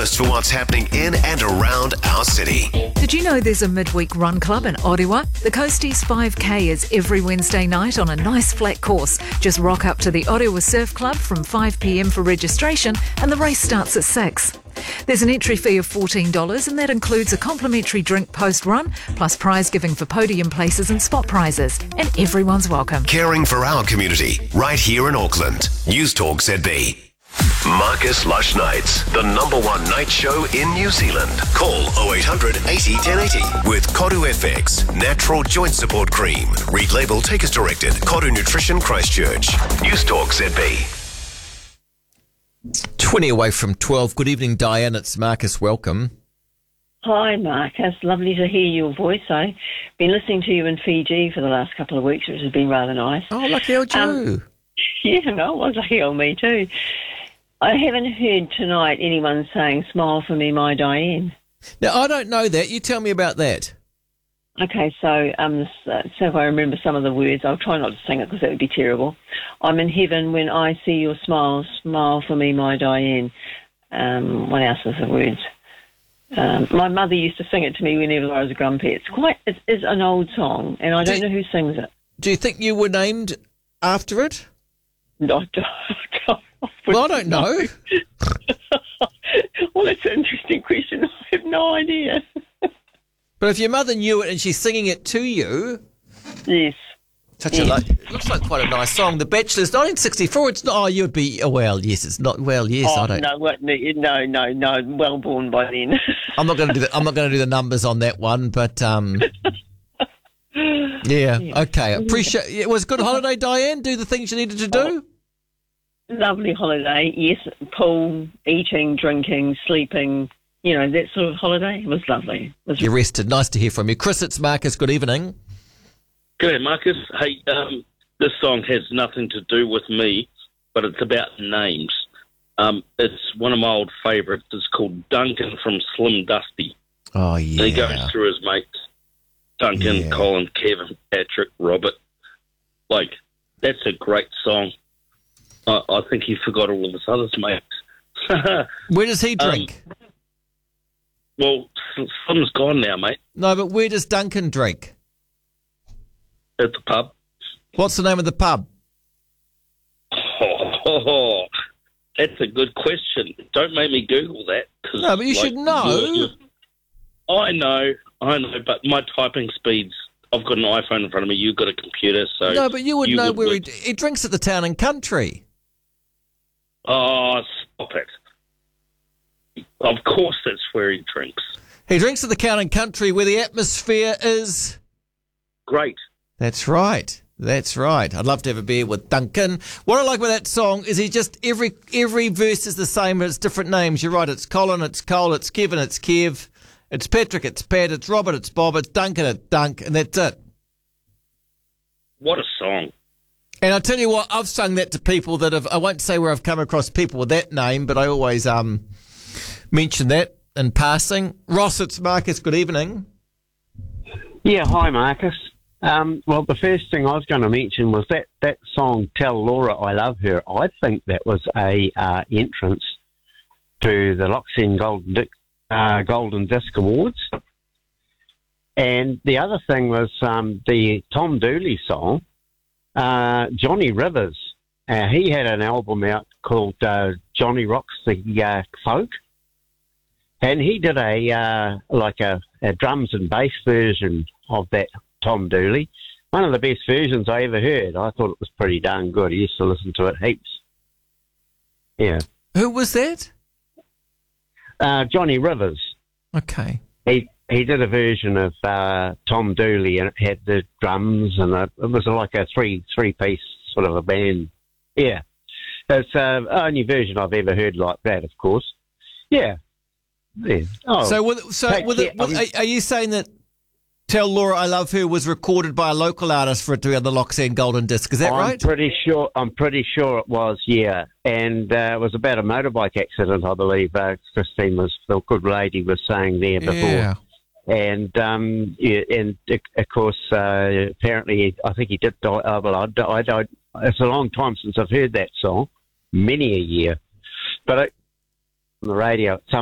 first for what's happening in and around our city. Did you know there's a midweek run club in Ottawa? The Coasties 5K is every Wednesday night on a nice flat course. Just rock up to the Ottawa Surf Club from 5 p.m. for registration, and the race starts at 6. There's an entry fee of $14, and that includes a complimentary drink post-run, plus prize giving for podium places and spot prizes. And everyone's welcome. Caring for our community, right here in Auckland. News Talk ZB. Marcus Lush Nights, the #1 night show in New Zealand. Call 0800 80 1080 with Koru FX, Natural Joint Support Cream. Read label, take as directed. Koru Nutrition Christchurch. News Talk ZB. 20 away from 12. Good evening, Diane. It's Marcus. Welcome. Hi, Marcus. Lovely to hear your voice. I've been listening to you in Fiji for the last couple of weeks, which has been rather nice. Oh, lucky old you. Yeah, no, it was lucky old me too. I haven't heard tonight anyone saying, "Smile for me, my Diane." Now, I don't know that. You tell me about that. Okay, so if I remember some of the words, I'll try not to sing it because that would be terrible. I'm in heaven when I see your smile. Smile for me, my Diane. What else is the words? My mother used to sing it to me whenever I was grumpy. It is an old song, and I don't know who sings it. Do you think you were named after it? No, Well, I don't know. Well, that's an interesting question. I have no idea. But if your mother knew it and she's singing it to you... Yes. It looks like quite a nice song. The Bachelors, 1964. It's not... Oh, you'd be... Well, yes, it's not... Well, yes, Oh, I don't... No. Well born by then. I'm not going to do the numbers on that one, but... Yeah, okay. Appreciate... It was a good holiday, Diane? Do the things you needed to do? Lovely holiday, yes. Pool, eating, drinking, sleeping, that sort of holiday. It was lovely. You rested. Nice to hear from you. Chris, it's Marcus. Good evening. G'day, Marcus. Hey, this song has nothing to do with me, but it's about names. It's one of my old favourites. It's called Duncan from Slim Dusty. Oh, yeah. And he goes through his mates. Duncan, Colin, Kevin, Patrick, Robert. Like, that's a great song. I think he forgot all of his others, mates. Where does he drink? Well, Slim's gone now, mate. No, but where does Duncan drink? At the pub. What's the name of the pub? Oh, that's a good question. Don't make me Google that. No, but you should know. I know, but my typing speeds... I've got an iPhone in front of me. You've got a computer, so... No, but you would know where he drinks at the Town and Country. Oh, stop it. Of course that's where he drinks. He drinks at the Town and Country where the atmosphere is... Great. That's right. I'd love to have a beer with Duncan. What I like about that song is he just... Every verse is the same, but it's different names. You're right. It's Colin, it's Cole, it's Kevin, it's Kev... It's Patrick, it's Pat, it's Robert, it's Bob, it's Duncan, it's Dunk, and that's it. What a song. And I'll tell you what, I've sung that to people that have, I won't say where I've come across people with that name, but I always mention that in passing. Ross, it's Marcus, good evening. Yeah, hi Marcus. Well, the first thing I was going to mention was that song, Tell Laura I Love Her. I think that was a entrance to the Loxene Golden Disc Awards. And the other thing was the Tom Dooley song, Johnny Rivers. He had an album out called Johnny Rocks the Folk. And he did a drums and bass version of that Tom Dooley. One of the best versions I ever heard. I thought it was pretty darn good. I used to listen to it heaps. Yeah. Who was that? Johnny Rivers. Okay. He did a version of Tom Dooley, and it had the drums, and it was like a three-piece sort of a band. Yeah. It's the only version I've ever heard like that, of course. Yeah. Oh, are you saying that Tell Laura I Love Her was recorded by a local artist for it to be on the Loxene Golden Disc? Is that right? I'm pretty sure it was, yeah. And it was about a motorbike accident, I believe. Christine the good lady was saying there before. Yeah. And of course, apparently, I think he did die. I died. It's a long time since I've heard that song, many a year. But on the radio,